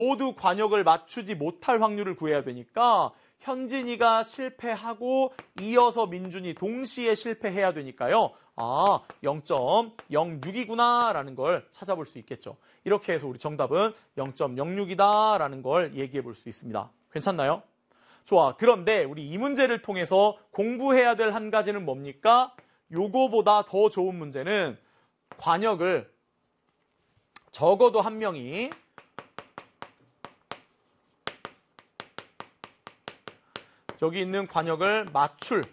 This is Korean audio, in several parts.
모두 관역을 맞추지 못할 확률을 구해야 되니까 현진이가 실패하고 이어서 민준이 동시에 실패해야 되니까요. 0.06이구나 라는 걸 찾아볼 수 있겠죠. 이렇게 해서 우리 정답은 0.06이다 라는 걸 얘기해 볼 수 있습니다. 괜찮나요? 좋아. 그런데 우리 이 문제를 통해서 공부해야 될 한 가지는 뭡니까? 요거보다 더 좋은 문제는 관역을 적어도 한 명이 여기 있는 관역을 맞출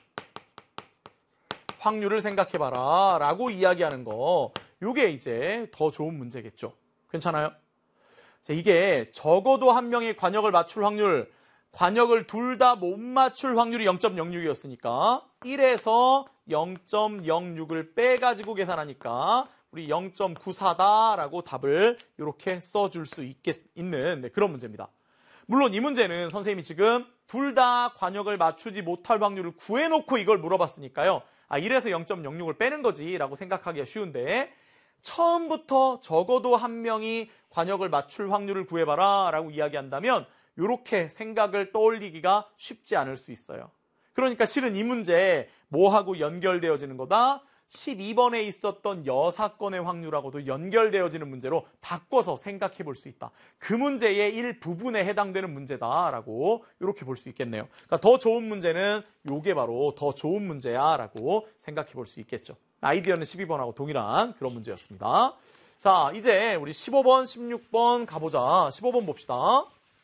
확률을 생각해봐라 라고 이야기하는 거, 요게 이제 더 좋은 문제겠죠. 괜찮아요? 자, 이게 적어도 한 명이 관역을 맞출 확률, 관역을 둘 다 못 맞출 확률이 0.06이었으니까 1에서 0.06을 빼가지고 계산하니까 우리 0.94다라고 답을 이렇게 써줄 수 있는 그런 문제입니다. 물론 이 문제는 선생님이 지금 둘 다 관역을 맞추지 못할 확률을 구해놓고 이걸 물어봤으니까요. 1에서 0.06을 빼는 거지 라고 생각하기가 쉬운데, 처음부터 적어도 한 명이 관역을 맞출 확률을 구해봐라 라고 이야기한다면 이렇게 생각을 떠올리기가 쉽지 않을 수 있어요. 그러니까 실은 이 문제 뭐하고 연결되어지는 거다? 12번에 있었던 여사건의 확률하고도 연결되어지는 문제로 바꿔서 생각해 볼 수 있다. 그 문제의 일부분에 해당되는 문제다라고 이렇게 볼 수 있겠네요. 그러니까 더 좋은 문제는 요게 바로 더 좋은 문제야라고 생각해 볼 수 있겠죠. 아이디어는 12번하고 동일한 그런 문제였습니다. 자, 이제 우리 15번, 16번 가보자. 15번 봅시다.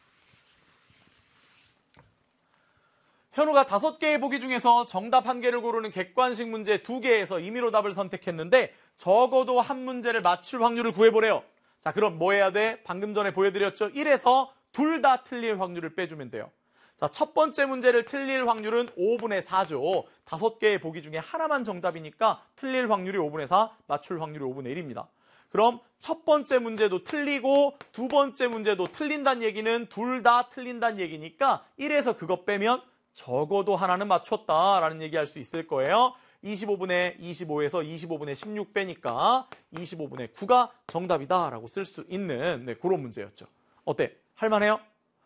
현우가 5개의 보기 중에서 정답 1개를 고르는 객관식 문제 2개에서 임의로 답을 선택했는데 적어도 한 문제를 맞출 확률을 구해보래요. 자, 그럼 뭐 해야 돼? 방금 전에 보여드렸죠? 1에서 둘 다 틀릴 확률을 빼주면 돼요. 자, 첫 번째 문제를 틀릴 확률은 5분의 4죠. 5개의 보기 중에 하나만 정답이니까 틀릴 확률이 5분의 4, 맞출 확률이 5분의 1입니다. 그럼 첫 번째 문제도 틀리고 두 번째 문제도 틀린다는 얘기는 둘 다 틀린다는 얘기니까 1에서 그거 빼면 적어도 하나는 맞췄다라는 얘기할 수 있을 거예요. 25분의 25에서 25분의 16 빼니까 25분의 9가 정답이다라고 쓸 수 있는 그런 문제였죠. 어때? 할만해요?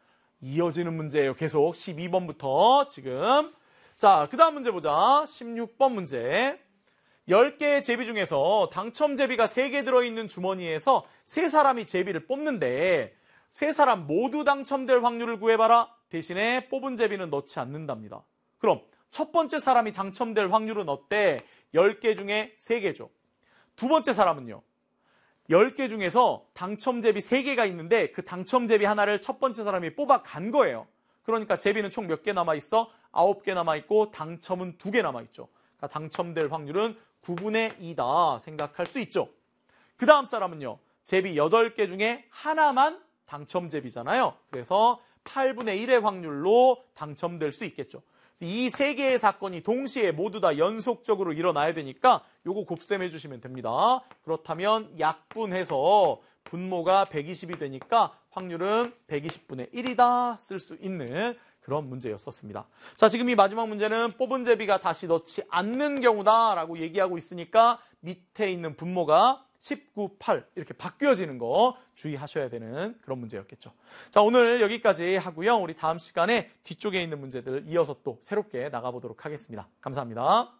이어지는 문제예요. 계속 12번부터 지금. 자, 그 다음 문제 보자. 16번 문제. 10개의 제비 중에서 당첨 제비가 3개 들어있는 주머니에서 3사람이 제비를 뽑는데 3사람 모두 당첨될 확률을 구해봐라. 대신에 뽑은 제비는 넣지 않는답니다. 그럼 첫 번째 사람이 당첨될 확률은 어때? 10개 중에 3개죠. 두 번째 사람은요. 10개 중에서 당첨 제비 3개가 있는데 그 당첨 제비 하나를 첫 번째 사람이 뽑아간 거예요. 그러니까 제비는 총 몇 개 남아있어? 9개 남아있고 당첨은 2개 남아있죠. 그러니까 당첨될 확률은 9분의 2다 생각할 수 있죠. 그 다음 사람은요. 제비 8개 중에 하나만 당첨 제비잖아요. 그래서 8분의 1의 확률로 당첨될 수 있겠죠. 이 3개의 사건이 동시에 모두 다 연속적으로 일어나야 되니까 요거 곱셈해 주시면 됩니다. 그렇다면 약분해서 분모가 120이 되니까 확률은 120분의 1이다 쓸 수 있는 그런 문제였었습니다. 자, 지금 이 마지막 문제는 뽑은 제비가 다시 넣지 않는 경우다라고 얘기하고 있으니까 밑에 있는 분모가 19, 8 이렇게 바뀌어지는 거 주의하셔야 되는 그런 문제였겠죠. 자, 오늘 여기까지 하고요. 우리 다음 시간에 뒤쪽에 있는 문제들 이어서 또 새롭게 나가보도록 하겠습니다. 감사합니다.